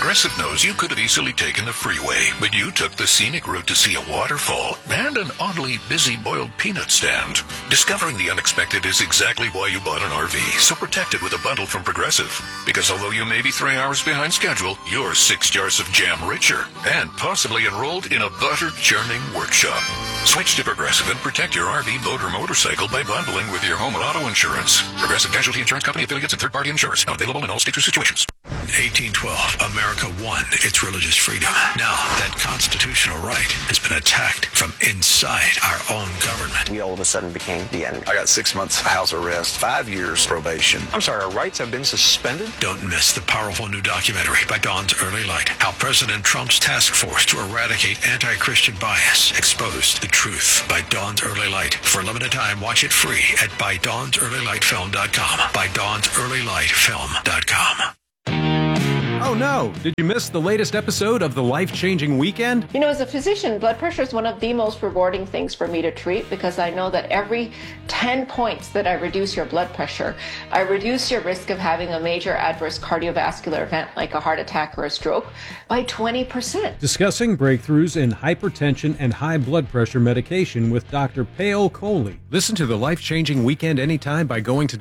Progressive knows you could have easily taken the freeway, but you took the scenic route to see a waterfall and an oddly busy boiled peanut stand. Discovering the unexpected is exactly why you bought an RV, so protect it with a bundle from Progressive. Because although you may be 3 hours behind schedule, you're 6 jars of jam richer and possibly enrolled in a butter churning workshop. Switch to Progressive and protect your RV, boat, or motorcycle by bundling with your home and auto insurance. Progressive Casualty Insurance Company affiliates and third-party insurers. Not available in all states or situations. 1812, America won its religious freedom. Now, that constitutional right has been attacked from inside our own government. We all of a sudden became the enemy. I got 6 months house arrest, 5 years probation. I'm sorry, our rights have been suspended? Don't miss the powerful new documentary by Dawn's Early Light. How President Trump's task force to eradicate anti-Christian bias exposed the truth by Dawn's Early Light. For a limited time, watch it free at ByDawnsEarlyLightFilm.com. ByDawnsEarlyLightFilm.com. Oh no! Did you miss the latest episode of The Life-Changing Weekend? You know, as a physician, blood pressure is one of the most rewarding things for me to treat because I know that every 10 points that I reduce your blood pressure, I reduce your risk of having a major adverse cardiovascular event like a heart attack or a stroke by 20%. Discussing breakthroughs in hypertension and high blood pressure medication with Dr. Payal Kohli. Listen to The Life-Changing Weekend anytime by going to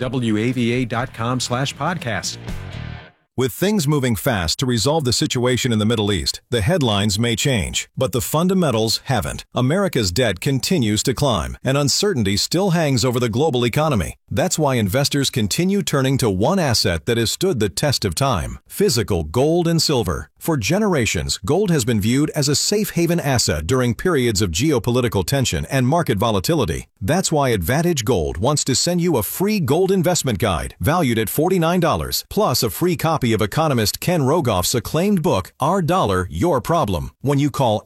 WAVA.com/podcast. With things moving fast to resolve the situation in the Middle East, the headlines may change, but the fundamentals haven't. America's debt continues to climb, and uncertainty still hangs over the global economy. That's why investors continue turning to one asset that has stood the test of time: physical gold and silver. For generations, gold has been viewed as a safe haven asset during periods of geopolitical tension and market volatility. That's why Advantage Gold wants to send you a free gold investment guide valued at $49, plus a free copy of economist Ken Rogoff's acclaimed book, Our Dollar, Your Problem, when you call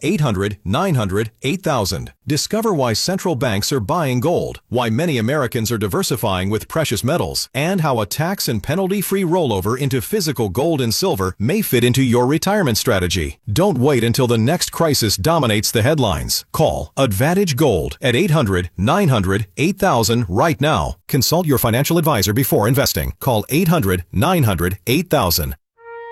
800-900-8000. Discover why central banks are buying gold, why many Americans are diversifying with precious metals, and how a tax and penalty-free rollover into physical gold and silver may fit into your retirement strategy. Don't wait until the next crisis dominates the headlines. Call Advantage Gold at 800-900-8000 right now. Consult your financial advisor before investing. Call 800-900-8000.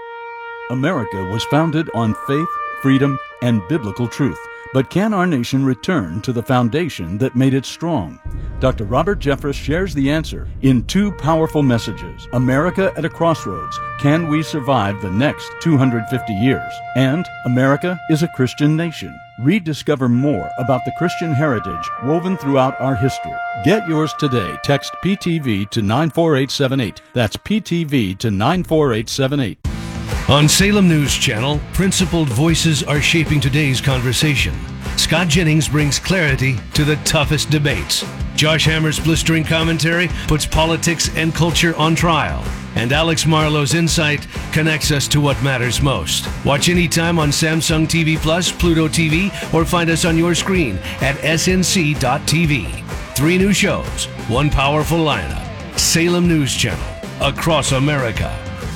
America was founded on faith, freedom, and biblical truth. But can our nation return to the foundation that made it strong? Dr. Robert Jeffress shares the answer in two powerful messages: America at a Crossroads, Can We Survive the Next 250 Years? And America is a Christian Nation. Rediscover more about the Christian heritage woven throughout our history. Get yours today. Text PTV to 94878. That's PTV to 94878. On Salem News Channel, principled voices are shaping today's conversation. Scott Jennings brings clarity to the toughest debates. Josh Hammer's blistering commentary puts politics and culture on trial. And Alex Marlowe's insight connects us to what matters most. Watch anytime on Samsung TV Plus, Pluto TV, or find us on your screen at snc.tv. 3 new shows, 1 powerful lineup. Salem News Channel, across America.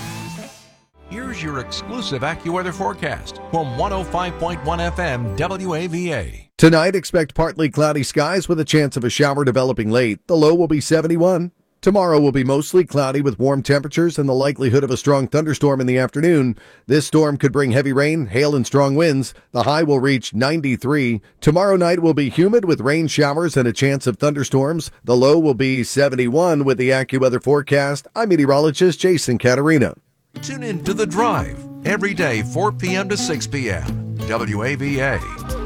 Here's your exclusive AccuWeather forecast from 105.1 FM WAVA. Tonight, expect partly cloudy skies with a chance of a shower developing late. The low will be 71. Tomorrow will be mostly cloudy with warm temperatures and the likelihood of a strong thunderstorm in the afternoon. This storm could bring heavy rain, hail, and strong winds. The high will reach 93. Tomorrow night will be humid with rain showers and a chance of thunderstorms. The low will be 71 with the AccuWeather forecast. I'm meteorologist Jason Caterina. Tune in to The Drive every day, 4 p.m. to 6 p.m. WAVA.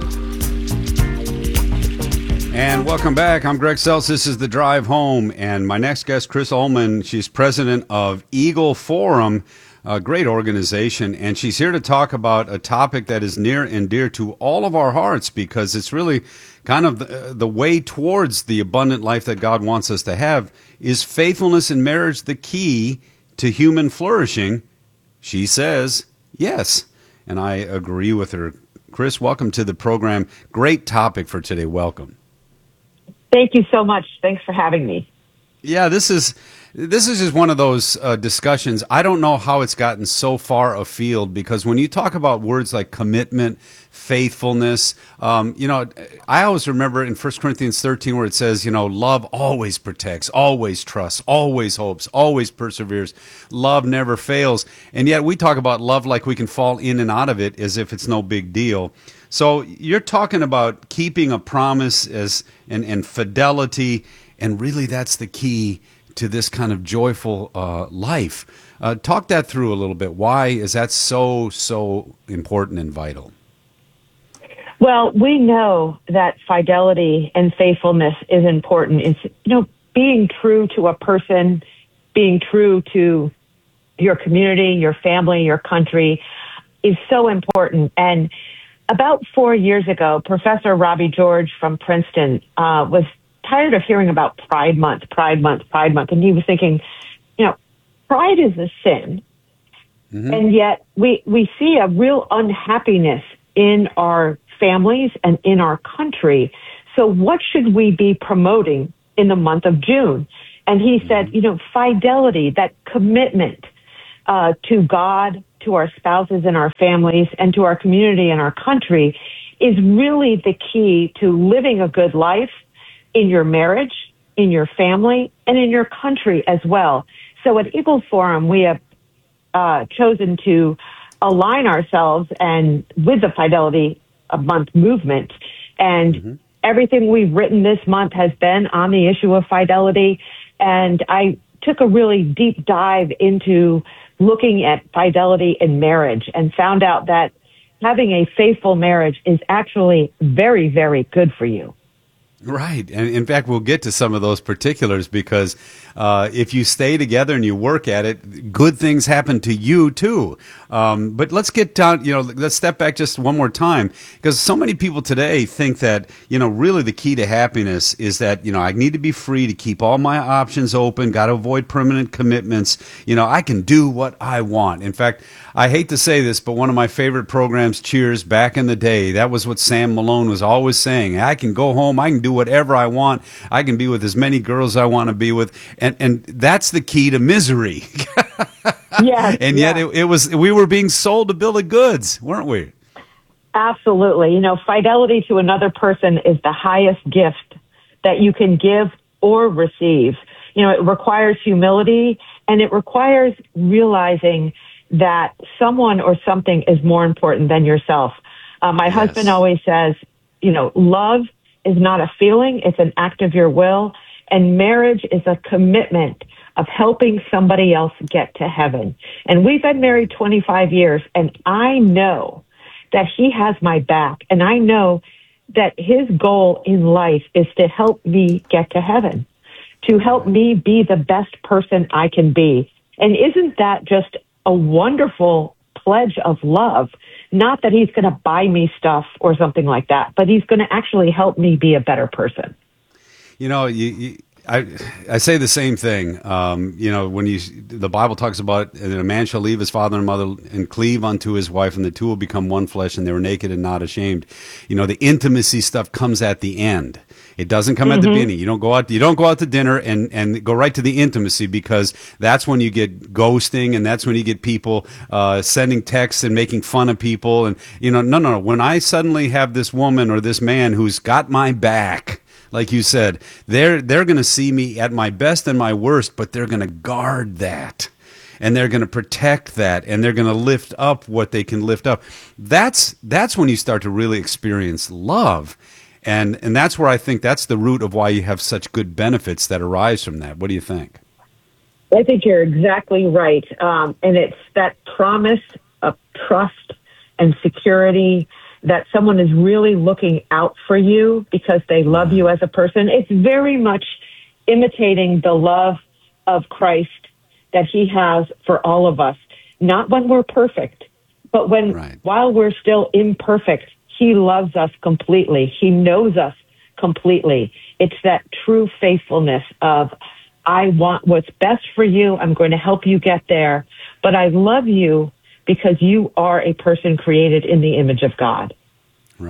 And welcome back. I'm Greg Seltz. This is The Drive Home. And my next guest, Chris Ullman. She's president of Eagle Forum, a great organization. And she's here to talk about a topic that is near and dear to all of our hearts because it's really kind of the way towards the abundant life that God wants us to have. Is faithfulness in marriage the key to human flourishing? She says yes, and I agree with her. Chris, welcome to the program. Great topic for today. Welcome. Thank you so much. Thanks for having me. Yeah, this is just one of those discussions. I don't know how it's gotten so far afield, because when you talk about words like commitment, faithfulness, I always remember in 1 Corinthians 13 where it says, love always protects, always trusts, always hopes, always perseveres. Love never fails. And yet we talk about love like we can fall in and out of it as if it's no big deal. So you're talking about keeping a promise and fidelity, and really that's the key to this kind of joyful life. Talk that through a little bit. Why is that so important and vital? Well, we know that fidelity and faithfulness is important. It's, being true to a person, being true to your community, your family, your country is so important. And about 4 years ago, Professor Robbie George from Princeton was tired of hearing about Pride Month. And he was thinking, pride is a sin. Mm-hmm. And yet we see a real unhappiness in our families and in our country. So what should we be promoting in the month of June? And he said, fidelity, that commitment to God, to our spouses and our families, and to our community and our country is really the key to living a good life in your marriage, in your family, and in your country as well. So at Eagle Forum, we have chosen to align ourselves and with the Fidelity Month movement. And everything we've written this month has been on the issue of fidelity. And I took a really deep dive into looking at fidelity in marriage and found out that having a faithful marriage is actually very, very good for you. Right. And in fact, we'll get to some of those particulars, because if you stay together and you work at it, good things happen to you too. But let's get down, let's step back just one more time, because so many people today think that, really the key to happiness is that, I need to be free to keep all my options open, got to avoid permanent commitments. I can do what I want. In fact, I hate to say this, but one of my favorite programs, Cheers, back in the day, that was what Sam Malone was always saying. I can go home, I can do whatever I want, I can be with as many girls I want to be with, and that's the key to misery. Yes, and yet we were being sold a bill of goods, weren't we? Absolutely. Fidelity to another person is the highest gift that you can give or receive. It requires humility, and it requires realizing that someone or something is more important than yourself. My husband always says, love is not a feeling, it's an act of your will. And marriage is a commitment of helping somebody else get to heaven. And we've been married 25 years, and I know that he has my back. And I know that his goal in life is to help me get to heaven, to help me be the best person I can be. And isn't that just a wonderful pledge of love? Not that he's going to buy me stuff or something like that, but he's going to actually help me be a better person. I say the same thing. When the Bible talks about that a man shall leave his father and mother and cleave unto his wife, and the two will become one flesh, and they were naked and not ashamed. The intimacy stuff comes at the end. It doesn't come at the beginning. You don't go out to dinner and go right to the intimacy, because that's when you get ghosting, and that's when you get people sending texts and making fun of people. And no. When I suddenly have this woman or this man who's got my back, like you said, they're going to see me at my best and my worst, but they're going to guard that, and they're going to protect that, and they're going to lift up what they can lift up. That's when you start to really experience love. And that's where I think that's the root of why you have such good benefits that arise from that. What do you think? I think you're exactly right. And it's that promise of trust and security, that someone is really looking out for you because they love you as a person. It's very much imitating the love of Christ that he has for all of us. Not when we're perfect, but while we're still imperfect, he loves us completely. He knows us completely. It's that true faithfulness of, I want what's best for you. I'm going to help you get there. But I love you because you are a person created in the image of God. Right.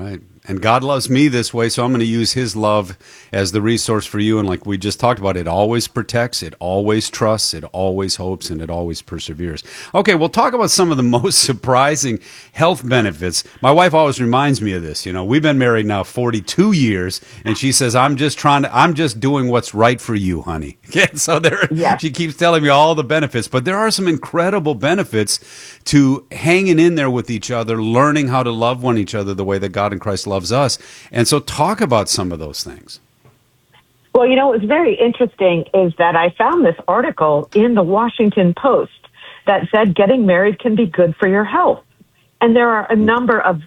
And God loves me this way, so I'm going to use his love as the resource for you. And like we just talked about, it always protects, it always trusts, it always hopes, and it always perseveres. Okay, we'll talk about some of the most surprising health benefits. My wife always reminds me of this. You know, we've been married now 42 years, and she says, I'm just doing what's right for you, honey. So she keeps telling me all the benefits, but there are some incredible benefits to hanging in there with each other, learning how to love one each other the way that God in Christ loves us. And so talk about some of those things. Well, you know, what's very interesting is that I found this article in the Washington Post that said getting married can be good for your health. And there are a number of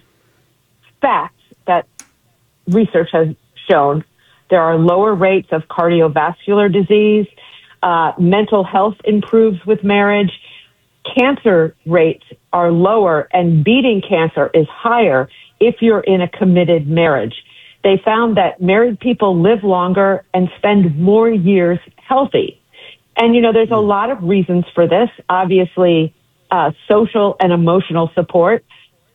facts that research has shown. There are lower rates of cardiovascular disease. Mental health improves with marriage. Cancer rates are lower, and beating cancer is higher if you're in a committed marriage. They found that married people live longer and spend more years healthy. And, you know, there's a lot of reasons for this. Obviously, social and emotional support.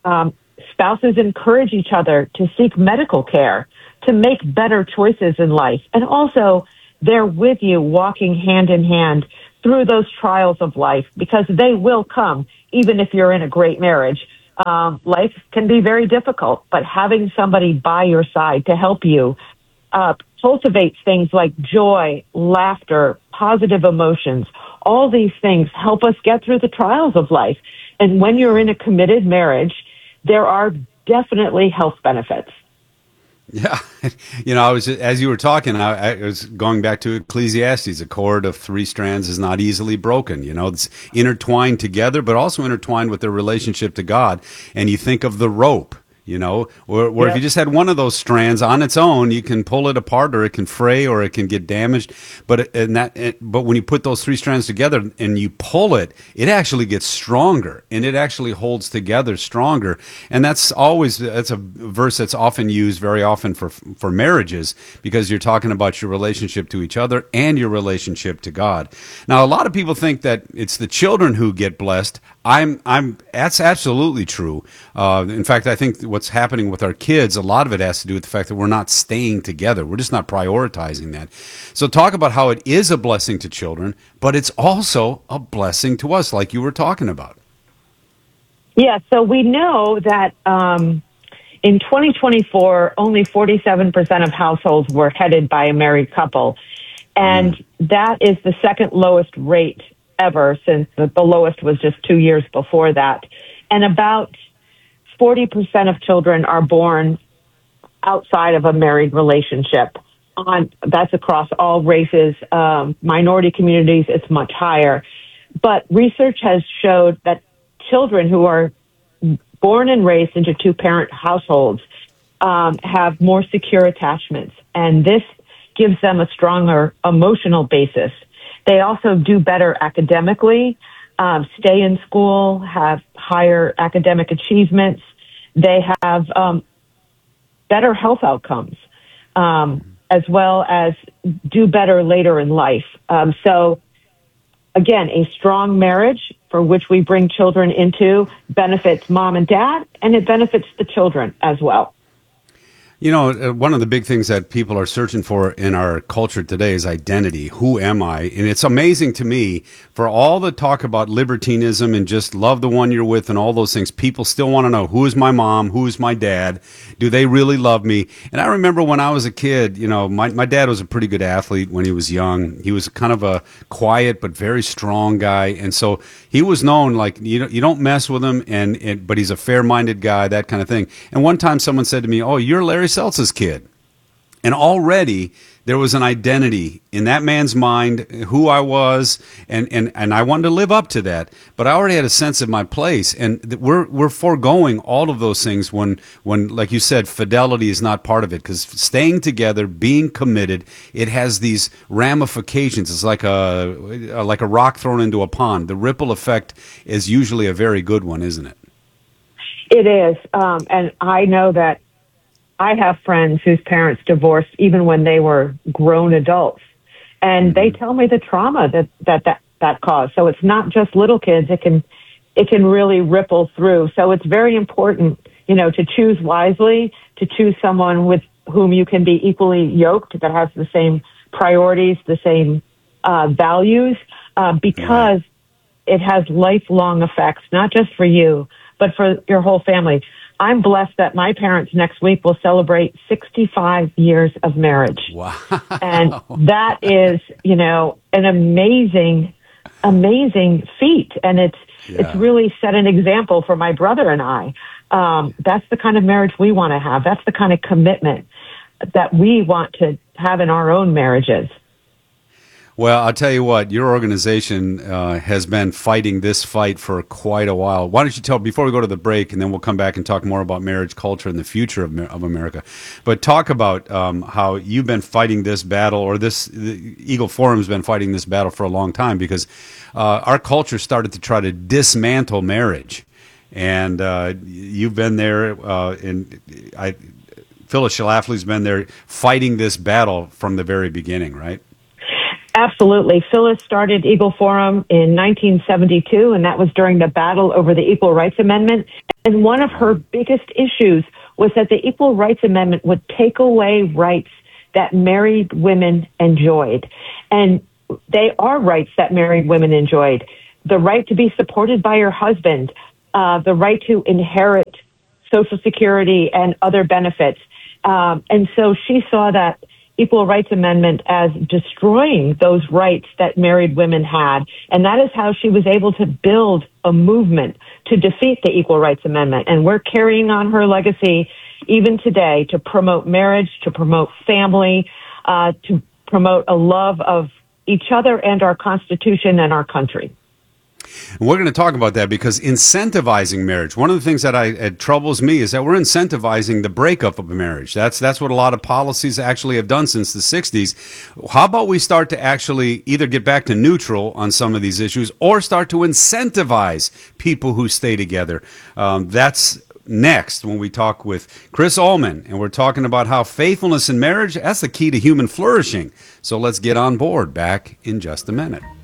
Spouses encourage each other to seek medical care, to make better choices in life. And also, they're with you walking hand in hand through those trials of life, because they will come even if you're in a great marriage. Life can be very difficult, but having somebody by your side to help you cultivates things like joy, laughter, positive emotions. All these things help us get through the trials of life. And when you're in a committed marriage, there are definitely health benefits. Yeah. You know, as you were talking, I was going back to Ecclesiastes. A cord of 3 strands is not easily broken. You know, it's intertwined together, but also intertwined with their relationship to God. And you think of the rope. You know, where if you just had one of those strands on its own, you can pull it apart, or it can fray, or it can get damaged. But when you put those 3 strands together and you pull it, it actually gets stronger, and it actually holds together stronger. And that's a verse that's often used very often for marriages, because you're talking about your relationship to each other and your relationship to God. Now, a lot of people think that it's the children who get blessed. That's absolutely true. In fact, I think what's happening with our kids, a lot of it has to do with the fact that we're not staying together. We're just not prioritizing that. So talk about how it is a blessing to children, but it's also a blessing to us, like you were talking about. Yeah, so we know that in 2024, only 47% of households were headed by a married couple. And that is the second lowest rate ever, since the lowest was just 2 years before that. And about 40% of children are born outside of a married relationship. That's across all races. Minority communities, it's much higher. But research has showed that children who are born and raised into 2-parent households have more secure attachments, and this gives them a stronger emotional basis. They also do better academically, stay in school, have higher academic achievements. They have better health outcomes, as well as do better later in life. So, again, a strong marriage for which we bring children into benefits mom and dad, and it benefits the children as well. You know, one of the big things that people are searching for in our culture today is identity. Who am I? And it's amazing to me, for all the talk about libertinism and just love the one you're with and all those things, people still want to know, who is my mom? Who is my dad? Do they really love me? And I remember when I was a kid, you know, my dad was a pretty good athlete when he was young. He was kind of a quiet but very strong guy. And so he was known, like, you don't mess with him, but he's a fair-minded guy, that kind of thing. And one time someone said to me, "Oh, you're Larry Seltz's kid." And already there was an identity in that man's mind, who I was, and I wanted to live up to that. But I already had a sense of my place, and we're foregoing all of those things when, like you said, fidelity is not part of it. Because staying together, being committed, it has these ramifications. It's like a rock thrown into a pond. The ripple effect is usually a very good one, isn't it? It is, and I know that I have friends whose parents divorced even when they were grown adults, and they tell me the trauma that caused. So it's not just little kids; it can really ripple through. So it's very important to choose wisely, to choose someone with whom you can be equally yoked, that has the same priorities, the same values, because it has lifelong effects, not just for you, but for your whole family. I'm blessed that my parents next week will celebrate 65 years of marriage. Wow. And that is, an amazing feat. And it's really set an example for my brother and I. That's the kind of marriage we want to have. That's the kind of commitment that we want to have in our own marriages. Well, I'll tell you what, your organization has been fighting this fight for quite a while. Why don't you tell, before we go to the break, and then we'll come back and talk more about marriage culture and the future of America, but talk about how you've been fighting this battle, or the Eagle Forum's been fighting this battle for a long time, because our culture started to try to dismantle marriage. And you've been there, Phyllis Schlafly's been there fighting this battle from the very beginning, right? Absolutely. Phyllis started Eagle Forum in 1972, and that was during the battle over the Equal Rights Amendment. And one of her biggest issues was that the Equal Rights Amendment would take away rights that married women enjoyed. And they are rights that married women enjoyed. The right to be supported by your husband, the right to inherit Social Security and other benefits. And so she saw that Equal Rights Amendment as destroying those rights that married women had. And that is how she was able to build a movement to defeat the Equal Rights Amendment. And we're carrying on her legacy even today to promote marriage, to promote family, to promote a love of each other and our Constitution and our country. And we're going to talk about that, because incentivizing marriage, one of the things that it troubles me is that we're incentivizing the breakup of a marriage. That's what a lot of policies actually have done since the 60s. How about we start to actually either get back to neutral on some of these issues, or start to incentivize people who stay together? That's next when we talk with Chris Ullman, and we're talking about how faithfulness in marriage, that's the key to human flourishing. So let's get on board. Back in just a minute.